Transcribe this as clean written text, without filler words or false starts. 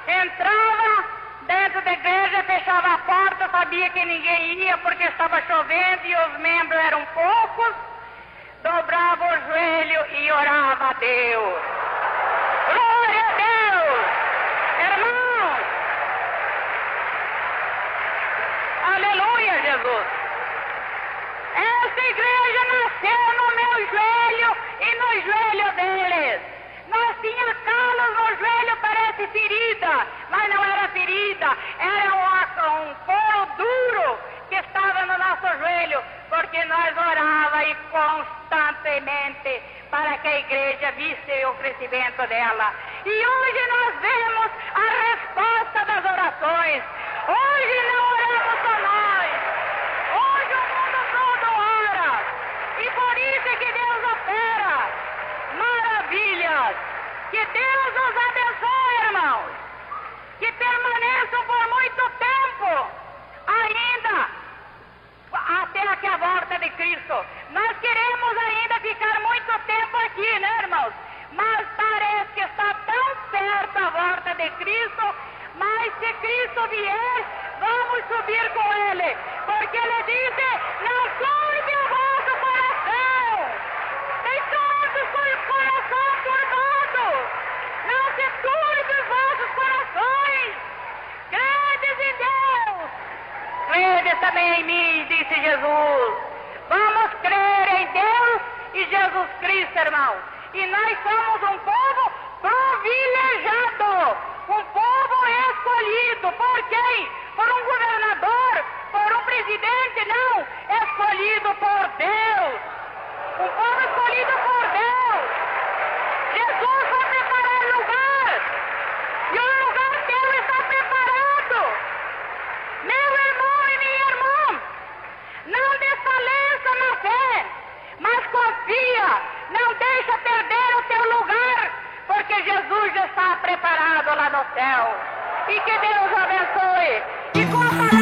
entrava dentro da igreja, fechava a porta, sabia que ninguém ia porque estava chovendo e os membros eram poucos, dobrava o joelho e orava a Deus. Glória a Deus! Irmãos! Aleluia, Jesus! Essa igreja nasceu no meu joelho e no joelho deles. Nós tínhamos calos no joelho, parece ferida, mas não era ferida, era um couro duro que estava no nosso joelho, porque nós orávamos constantemente para que a igreja visse o crescimento dela. E hoje nós vemos a resposta das orações. Hoje não oramos só nós, hoje o mundo todo ora, e por isso é que Deus opera maravilhas. Que Deus os abençoe, irmãos, que permaneçam por muito tempo, ainda até que a volta de Cristo. Nós queremos ainda ficar muito tempo aqui, né, irmãos? Mas parece que está tão perto a volta de Cristo, mas se Cristo vier, vamos subir com Ele, porque Ele disse: não turbe o vosso coração, tem todo o coração turbado, não se turbe os vossos corações, credes em Deus, credes também em mim, disse Jesus. Vamos crer em Deus e Jesus Cristo, irmão. E nós somos um povo privilegiado, um povo escolhido. Por quem? Por um governador, por um presidente, não. Escolhido por Deus. Um povo escolhido por Deus. Jesus vai preparar lugar. E o lugar teu está preparado. Meu irmão e minha irmã, não desfaleça na fé, mas confia. Não deixa perder o teu lugar, porque Jesus já está preparado lá no céu. E que Deus abençoe. E com a palavra